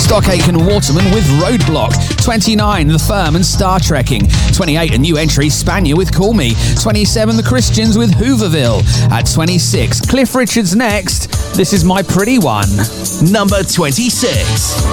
Stock Aitken Waterman with Roadblock. 29, The Firm and Star Trekking. 28, a new entry, Spanier with Call Me. 27, The Christians with Hooverville. At 26, Cliff Richard's next. This is My Pretty One. Number 26.